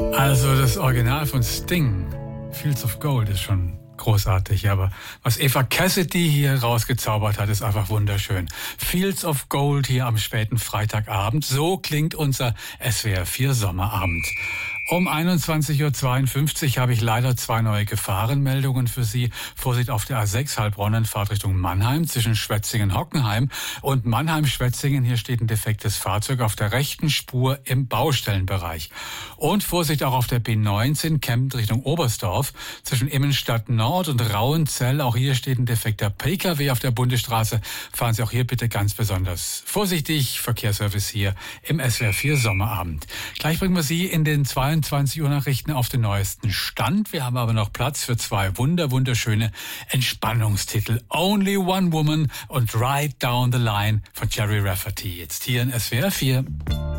Also das Original von Sting, Fields of Gold, ist schon großartig, aber was Eva Cassidy hier rausgezaubert hat, ist einfach wunderschön. Fields of Gold hier am späten Freitagabend, so klingt unser SWR 4 Sommerabend. Um 21.52 Uhr habe ich leider 2 neue Gefahrenmeldungen für Sie. Vorsicht auf der A6 Heilbronn in Fahrtrichtung Mannheim zwischen Schwetzingen-Hockenheim und Mannheim-Schwetzingen. Hier steht ein defektes Fahrzeug auf der rechten Spur im Baustellenbereich. Und Vorsicht auch auf der B19 Kempten Richtung Oberstdorf zwischen Immenstadt Nord und Rauenzell. Auch hier steht ein defekter Pkw auf der Bundesstraße. Fahren Sie auch hier bitte ganz besonders vorsichtig. Verkehrsservice hier im SWR 4 Sommerabend. Gleich bringen wir Sie in den 22 Uhr Nachrichten auf den neuesten Stand. Wir haben aber noch Platz für 2 wunderschöne Entspannungstitel. Only One Woman und Right Down the Line von Jerry Rafferty. Jetzt hier in SWR 4.